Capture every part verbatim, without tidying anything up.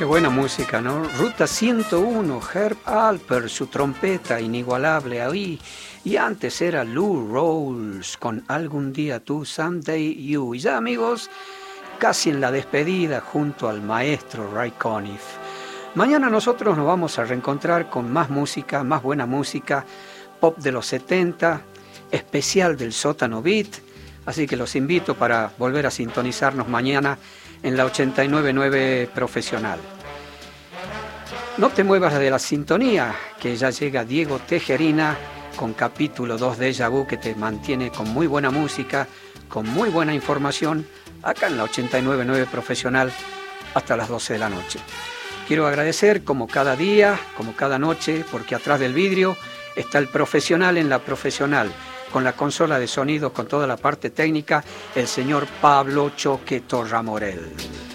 Qué buena música, ¿no? Ruta ciento uno, Herb Alpert, su trompeta inigualable ahí. Y antes era Lou Rawls con Algún día tú, Someday You. Y ya, amigos, casi en la despedida junto al maestro Ray Conniff. Mañana nosotros nos vamos a reencontrar con más música, más buena música, pop de los setenta, especial del Sótano Beat. Así que los invito para volver a sintonizarnos mañana en la ochenta y nueve punto nueve Profesional. No te muevas de la sintonía, que ya llega Diego Tejerina con capítulo dos de Déjà Vu, que te mantiene con muy buena música, con muy buena información, acá en la ochenta y nueve punto nueve Profesional hasta las doce de la noche. Quiero agradecer como cada día, como cada noche, porque atrás del vidrio está el profesional en la profesional, con la consola de sonidos, con toda la parte técnica, el señor Pablo Choque Torramorel.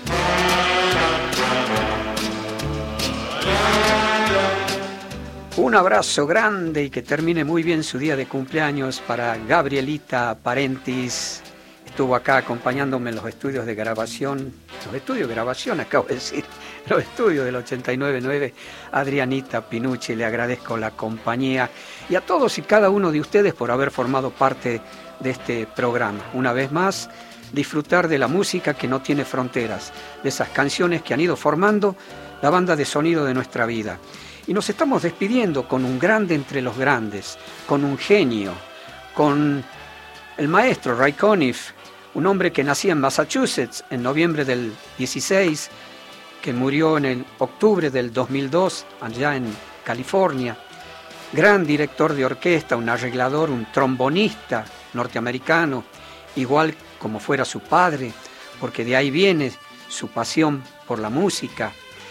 Un abrazo grande y que termine muy bien su día de cumpleaños para Gabrielita Parentis. Estuvo acá acompañándome en los estudios de grabación, los estudios de grabación acabo de decir, los estudios del ochenta y nueve punto nueve, Adrianita Pinucci, le agradezco la compañía y a todos y cada uno de ustedes por haber formado parte de este programa. Una vez más, disfrutar de la música que no tiene fronteras, de esas canciones que han ido formando la banda de sonido de nuestra vida. Y nos estamos despidiendo con un grande entre los grandes, con un genio, con el maestro Ray Conniff, un hombre que nacía en Massachusetts en noviembre del dieciséis, que murió en el octubre del dos mil dos, allá en California. Gran director de orquesta, un arreglador, un trombonista norteamericano, igual como fuera su padre, porque de ahí viene su pasión por la música.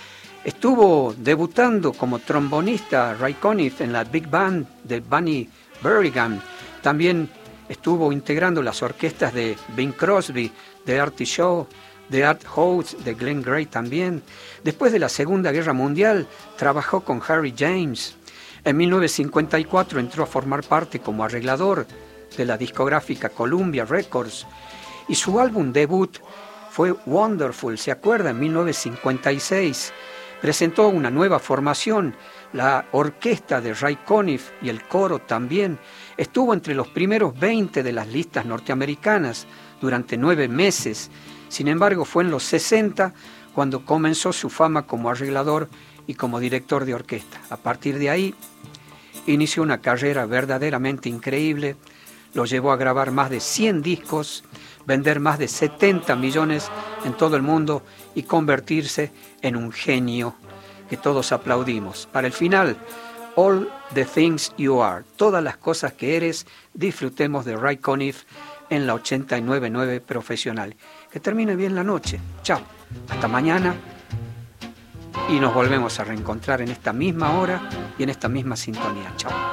Estuvo debutando como trombonista Ray Conniff en la Big Band de Bunny Berrigan. También estuvo integrando las orquestas de Bing Crosby, de Artie Shaw, de Art House, de Glenn Gray también. Después de la Segunda Guerra Mundial, trabajó con Harry James. En mil novecientos cincuenta y cuatro entró a formar parte como arreglador de la discográfica Columbia Records. Y su álbum debut fue Wonderful, ¿se acuerda? En mil novecientos cincuenta y seis. Presentó una nueva formación, la orquesta de Ray Conniff y el coro también. Estuvo entre los primeros veinte de las listas norteamericanas durante nueve meses. Sin embargo, fue en los sesenta cuando comenzó su fama como arreglador y como director de orquesta. A partir de ahí, inició una carrera verdaderamente increíble. Lo llevó a grabar más de cien discos, vender más de setenta millones en todo el mundo y convertirse en un genio que todos aplaudimos. Para el final, All the Things You Are, todas las cosas que eres, disfrutemos de Ray Conniff en la ochenta y nueve punto nueve Profesional. Que termine bien la noche. Chao. Hasta mañana. Y nos volvemos a reencontrar en esta misma hora y en esta misma sintonía. Chao.